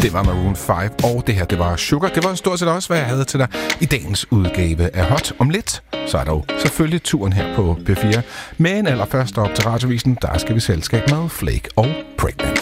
Det var Maroon 5, og det her, det var Sugar. Det var stort set også, hvad jeg havde til dig i dagens udgave af Hot. Om lidt, så er der jo selvfølgelig turen her på P4. Men allerførst op til Radiovisen, der skal vi selskab med Flake og Pregnant.